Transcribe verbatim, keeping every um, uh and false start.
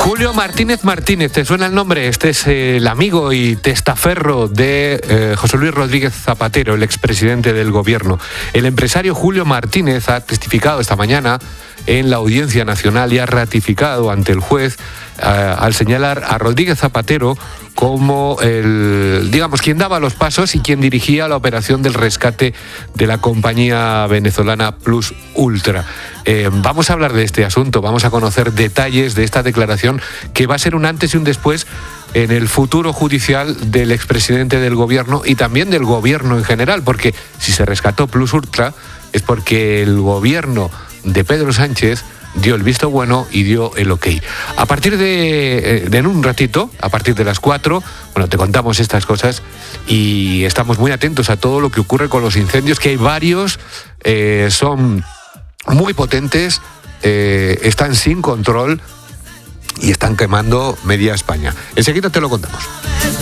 Julio Martínez Martínez, ¿te suena el nombre? Este es eh, el amigo y testaferro de eh, José Luis Rodríguez Zapatero, el expresidente del gobierno. El empresario Julio Martínez ha testificado esta mañana en la Audiencia Nacional y ha ratificado ante el juez eh, al señalar a Rodríguez Zapatero como el, digamos, quien daba los pasos y quien dirigía la operación del rescate de la compañía venezolana Plus Ultra. Eh, vamos a hablar de este asunto, vamos a conocer detalles de esta declaración que va a ser un antes y un después en el futuro judicial del expresidente del gobierno y también del gobierno en general, porque si se rescató Plus Ultra es porque el gobierno de Pedro Sánchez dio el visto bueno y dio el ok. A partir de, de en un ratito, a partir de las cuatro, bueno, te contamos estas cosas y estamos muy atentos a todo lo que ocurre con los incendios, que hay varios, eh, son muy potentes, eh, están sin control y están quemando media España. Enseguida te lo contamos.